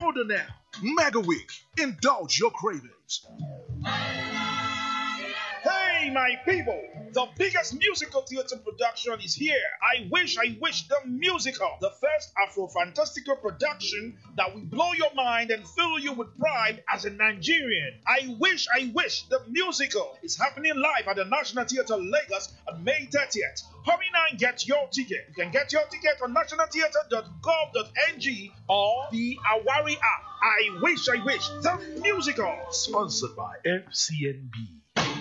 Order now. Mega Week. Indulge your cravings. Hey, my people! The biggest musical theater production is here. I wish the musical, the first Afro-fantastical production that will blow your mind and fill you with pride as a Nigerian. I wish the musical is happening live at the National Theatre Lagos on May 30th. Hurry now and get your ticket. You can get your ticket on nationaltheatre.gov.ng or the Awari app. I wish the musical. Sponsored by FCNB.